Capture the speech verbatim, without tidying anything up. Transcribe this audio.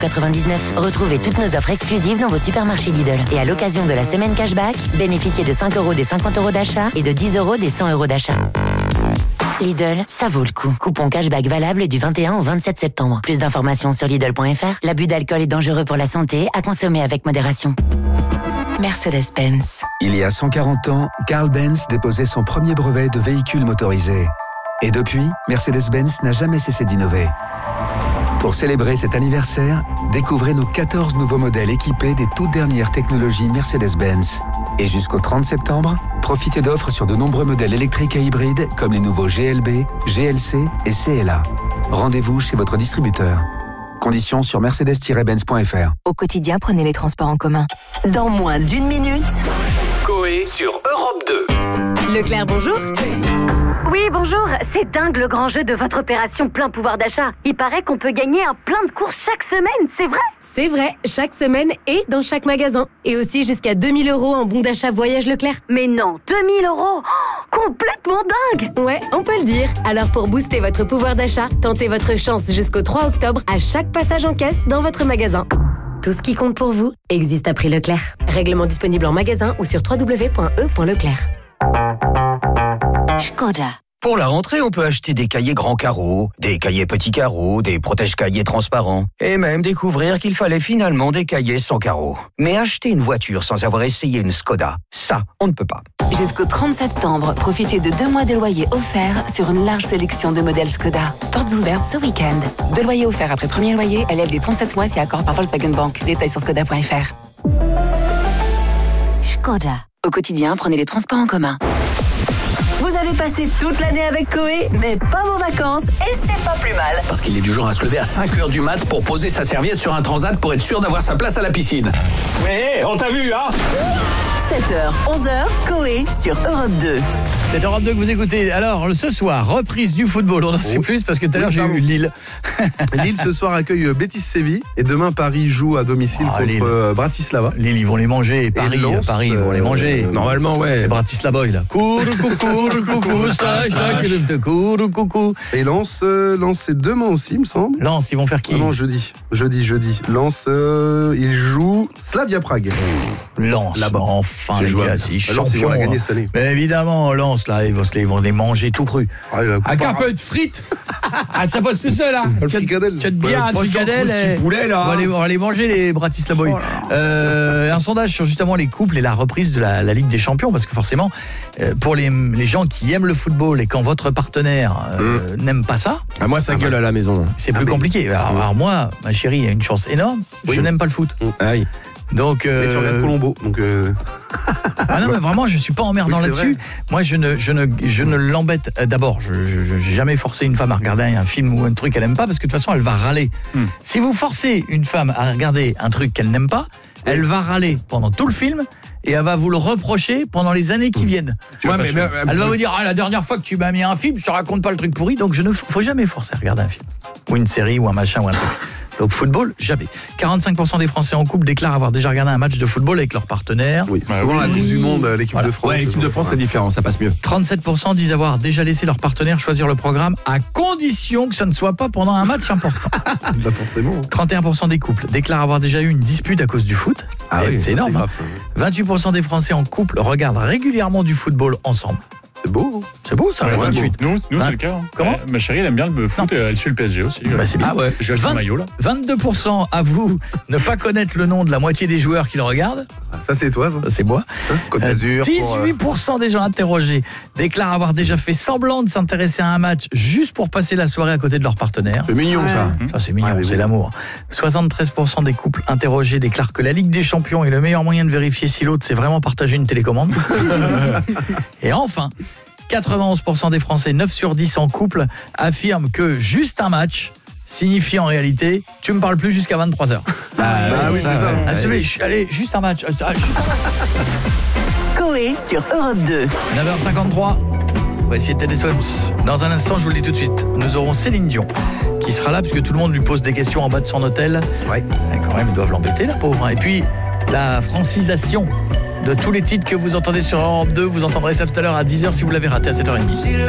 quatre-vingt-dix-neuf. Retrouvez toutes nos offres exclusives dans vos supermarchés Lidl. Et à l'occasion de la semaine cashback, bénéficiez de cinq euros des cinquante euros d'achat et de dix euros des cent euros d'achat. Lidl, ça vaut le coup. Coupon cashback valable du vingt et un au vingt-sept septembre. Plus d'informations sur Lidl point F R. L'abus d'alcool est dangereux pour la santé, à consommer avec modération. Mercedes-Benz. Il y a cent quarante ans, Carl Benz déposait son premier brevet de véhicule motorisé. Et depuis, Mercedes-Benz n'a jamais cessé d'innover. Pour célébrer cet anniversaire, découvrez nos quatorze nouveaux modèles équipés des toutes dernières technologies Mercedes-Benz. Et jusqu'au trente septembre, profitez d'offres sur de nombreux modèles électriques et hybrides comme les nouveaux G L B, G L C et C L A. Rendez-vous chez votre distributeur. Conditions sur mercedes tiret benz point F R. Au quotidien, prenez les transports en commun. Dans moins d'une minute, Coé sur Europe deux. Leclerc, bonjour. Oui, bonjour. C'est dingue le grand jeu de votre opération plein pouvoir d'achat. Il paraît qu'on peut gagner un plein de courses chaque semaine, c'est vrai? C'est vrai, chaque semaine et dans chaque magasin. Et aussi jusqu'à deux mille euros en bon d'achat voyage Leclerc. Mais non, deux mille euros, oh, complètement dingue. Ouais, on peut le dire. Alors pour booster votre pouvoir d'achat, tentez votre chance jusqu'au trois octobre à chaque passage en caisse dans votre magasin. Tout ce qui compte pour vous existe à prix Leclerc. Règlement disponible en magasin ou sur w w w point e point leclerc. Skoda. Pour la rentrée, on peut acheter des cahiers grands carreaux, des cahiers petits carreaux, des protège-cahiers transparents, et même découvrir qu'il fallait finalement des cahiers sans carreaux. Mais acheter une voiture sans avoir essayé une Skoda, ça, on ne peut pas. Jusqu'au trente septembre, profitez de deux mois de loyer offerts sur une large sélection de modèles Skoda. Portes ouvertes ce week-end. Deux loyers offerts après premier loyer, L L D trente-sept mois si accord par Volkswagen Bank. Détails sur skoda point F R. Skoda. Au quotidien, prenez les transports en commun. Vous avez passé toute l'année avec Coé, mais pas vos vacances, et c'est pas plus mal. Parce qu'il est du genre à se lever à cinq heures du mat pour poser sa serviette sur un transat pour être sûr d'avoir sa place à la piscine. Mais on t'a vu, hein? sept heures, onze heures, Coé sur Europe deux. C'est Europe deux que vous écoutez. Alors, ce soir, reprise du football. On en sait plus parce que tout à l'heure, Oui, j'ai pardon. eu Lille. Lille ce soir accueille Betis-Séville et demain Paris joue à domicile Ah, contre Lille. euh, Bratislava. Lille, ils vont les manger. Et Paris, Lens, Paris, ils vont les euh, manger. Normalement, ouais. Et Bratislava, là. Cours, coucou, coucou, stage, stage, cours, coucou. Et Lens, euh, Lens c'est demain aussi, il me semble. Lens, ils vont faire qui? Ah non, jeudi. Jeudi, jeudi. Lens, euh, il joue Slavia Prague. Lens, Là-bas. enfin, C'est les jouable. gars, c'est Lens, ils vont champion. la gagner cette année. Mais évidemment, Lens, là, ils vont, se les, ils vont les manger tout cru. Ah, il a- Avec un peu de frites. Ah, ça passe tout seul, là. Le fricadelle. Tu bien, un Pas fricadelle. sur et- du poulet, là. On va aller, on va aller manger les Bratislavois. Euh, un sondage sur justement les couples et la reprise de la, la Ligue des Champions, parce que forcément, euh, pour les, les gens qui aiment le football et quand votre partenaire euh, n'aime pas ça, Ah, moi, ça gueule à la maison. c'est Ah, plus mais- compliqué. Alors, alors moi, ma chérie a une chance énorme, Oui. je n'aime pas le foot. Ah oui. Donc, Mais tu regardes euh, Colombo, donc euh, ah non, mais vraiment, je suis pas emmerdant Oui, c'est là-dessus. vrai. Moi, je ne, je ne, je ne l'embête. euh, D'abord, je, je, j'ai jamais forcé une femme à regarder un film ou un truc qu'elle aime pas, parce que de toute façon, elle va râler. Hmm. Si vous forcez une femme à regarder un truc qu'elle n'aime pas, elle va râler pendant tout le film et elle va vous le reprocher pendant les années qui viennent. Ouais, mais- mais- Elle va vous dire, ah, la dernière fois que tu m'as mis un film, je te raconte pas le truc pourri, donc je ne faut jamais forcer à regarder un film ou une série ou un machin ou un truc. Donc football, jamais. quarante-cinq pour cent des Français en couple déclarent avoir déjà regardé un match de football avec leur partenaire. oui. Souvent la Coupe du Monde, l'équipe Voilà. de France. Ouais, l'équipe de France, c'est différent, ça passe mieux. trente-sept pour cent disent avoir déjà laissé leur partenaire choisir le programme à condition que ça ne soit pas pendant un match important. Bah forcément. trente et un pour cent des couples déclarent avoir déjà eu une dispute à cause du foot. Ah Et oui, c'est énorme. C'est hein. grave ça. vingt-huit pour cent des Français en couple regardent régulièrement du football ensemble. C'est beau. C'est beau ça, Ouais, c'est vingt-huit. beau. Nous, nous Hein c'est le cas. hein. Comment Euh, Ma chérie, elle aime bien le foot Non, et elle suit le P S G aussi. Bah, c'est bien. Ah ouais. Je vais acheter vingt- un maillot là. vingt-deux pour cent avouent ne pas connaître le nom de la moitié des joueurs qui le regardent. Ça c'est toi, ça. Ça, c'est moi. Hein Côte d'Azur. pour, euh, dix-huit pour cent des gens interrogés déclarent avoir déjà fait semblant de s'intéresser à un match juste pour passer la soirée à côté de leur partenaire. C'est mignon, ça. Ça, c'est mignon, Ah, mais c'est oui. l'amour. soixante-treize pour cent des couples interrogés déclarent que la Ligue des Champions est le meilleur moyen de vérifier si l'autre s'est vraiment partagé une télécommande. Et enfin, quatre-vingt-onze pour cent des Français, neuf sur dix en couple, affirment que juste un match signifie en réalité « tu me parles plus jusqu'à vingt-trois heures ». Bah oui, c'est ça. Ah, celui, je- allez, juste un match. Ah, juste- Coé sur Europe deux. neuf heures cinquante-trois. On va essayer de Teddy Swims. Dans un instant, je vous le dis tout de suite, nous aurons Céline Dion qui sera là puisque tout le monde lui pose des questions en bas de son hôtel. Ouais. Et quand même, ils doivent l'embêter, la pauvre. Et puis, la francisation de tous les titres que vous entendez sur Europe deux, vous entendrez ça tout à l'heure à dix heures si vous l'avez raté à sept heures trente.